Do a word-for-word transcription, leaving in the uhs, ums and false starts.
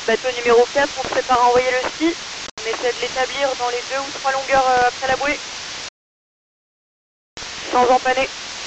Bateau numéro quatre, on se prépare à envoyer le ski. On essaie de l'établir dans les deux ou trois longueurs après la bouée. Sans empanner.